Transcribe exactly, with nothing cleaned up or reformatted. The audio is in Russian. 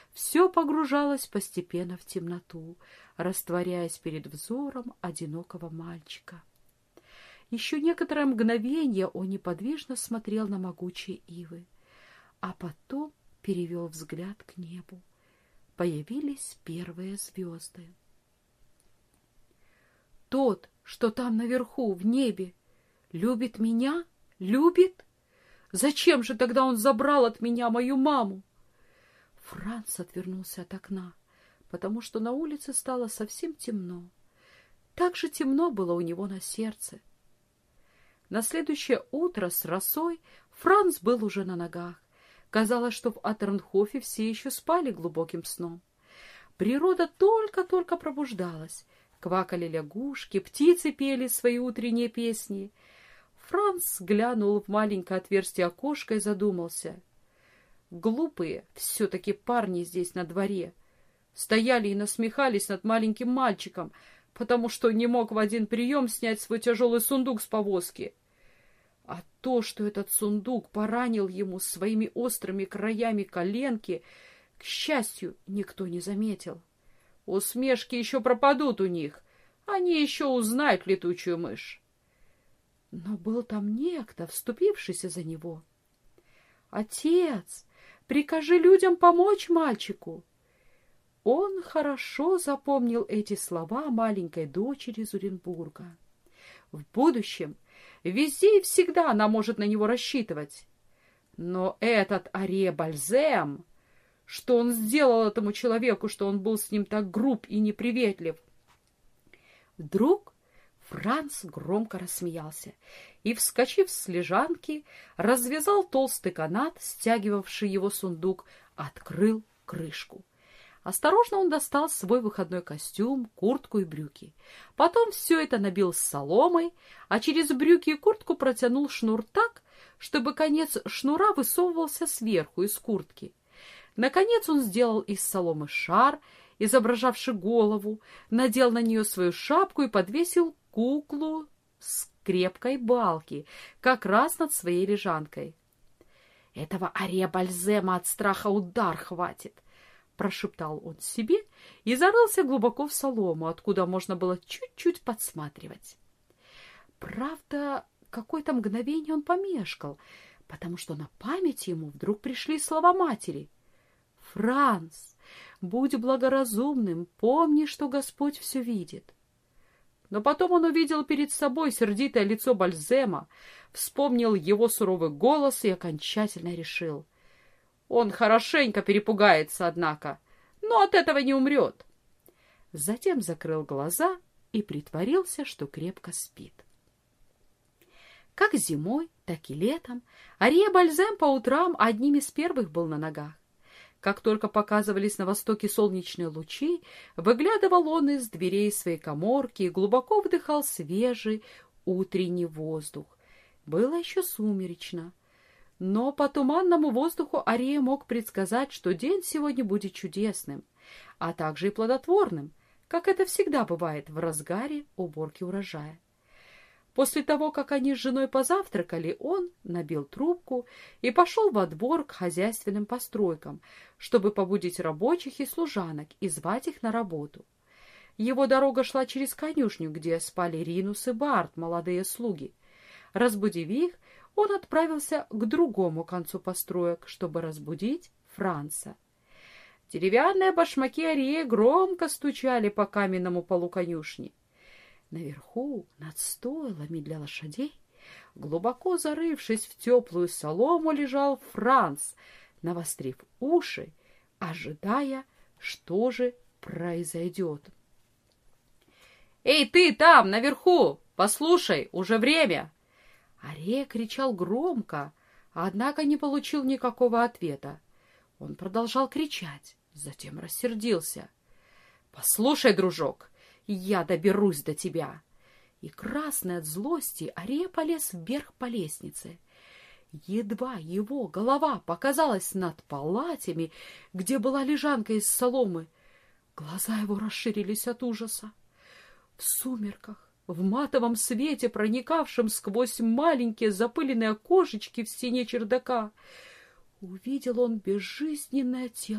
все погружалось постепенно в темноту, растворяясь перед взором одинокого мальчика. Еще некоторое мгновение он неподвижно смотрел на могучие ивы, а потом перевел взгляд к небу. Появились первые звезды. Тот, что там наверху, в небе, любит меня? Любит? Зачем же тогда он забрал от меня мою маму? Франц отвернулся от окна, потому что на улице стало совсем темно. Так же темно было у него на сердце. На следующее утро с росой Франц был уже на ногах. Казалось, что в Атернхофе все еще спали глубоким сном. Природа только-только пробуждалась. Квакали лягушки, птицы пели свои утренние песни. Франц глянул в маленькое отверстие окошка и задумался. Глупые все-таки парни здесь на дворе. Стояли и насмехались над маленьким мальчиком, потому что не мог в один прием снять свой тяжелый сундук с повозки. А то, что этот сундук поранил ему своими острыми краями коленки, к счастью, никто не заметил. Усмешки еще пропадут у них, они еще узнают летучую мышь. Но был там некто, вступившийся за него. «Отец, прикажи людям помочь мальчику!» Он хорошо запомнил эти слова маленькой дочери Зуренбурга. В будущем везде и всегда она может на него рассчитывать. Но этот Арье Бальзем, что он сделал этому человеку, что он был с ним так груб и неприветлив? Вдруг Франц громко рассмеялся и, вскочив с лежанки, развязал толстый канат, стягивавший его сундук, открыл крышку. Осторожно он достал свой выходной костюм, куртку и брюки. Потом все это набил соломой, а через брюки и куртку протянул шнур так, чтобы конец шнура высовывался сверху из куртки. Наконец он сделал из соломы шар, изображавший голову, надел на нее свою шапку и подвесил куклу с крепкой балки, как раз над своей лежанкой. «Этого Арье Бальзема от страха удар хватит!» прошептал он себе и зарылся глубоко в солому, откуда можно было чуть-чуть подсматривать. Правда, какое-то мгновение он помешкал, потому что на память ему вдруг пришли слова матери. «Франц, будь благоразумным, помни, что Господь все видит». Но потом он увидел перед собой сердитое лицо Бальзема, вспомнил его суровый голос и окончательно решил. Он хорошенько перепугается, однако, но от этого не умрет. Затем закрыл глаза и притворился, что крепко спит. Как зимой, так и летом Арье Бальзем по утрам одним из первых был на ногах. Как только показывались на востоке солнечные лучи, выглядывал он из дверей своей каморки и глубоко вдыхал свежий утренний воздух. Было еще сумеречно. Но по туманному воздуху Арье мог предсказать, что день сегодня будет чудесным, а также и плодотворным, как это всегда бывает в разгаре уборки урожая. После того, как они с женой позавтракали, он набил трубку и пошел во двор к хозяйственным постройкам, чтобы побудить рабочих и служанок и звать их на работу. Его дорога шла через конюшню, где спали Ринус и Барт, молодые слуги. Разбудив их, он отправился к другому концу построек, чтобы разбудить Франца. Деревянные башмаки Арье громко стучали по каменному полу конюшни. Наверху, над стойлами для лошадей, глубоко зарывшись в теплую солому, лежал Франц, навострив уши, ожидая, что же произойдет. «Эй, ты там, наверху! Послушай, уже время!» Арье кричал громко, однако не получил никакого ответа. Он продолжал кричать, затем рассердился. «Послушай, дружок, я доберусь до тебя!» И, красный от злости, Арье полез вверх по лестнице. Едва его голова показалась над палатями, где была лежанка из соломы, глаза его расширились от ужаса. В сумерках, в матовом свете, проникавшем сквозь маленькие запыленные окошечки в стене чердака, увидел он безжизненное тело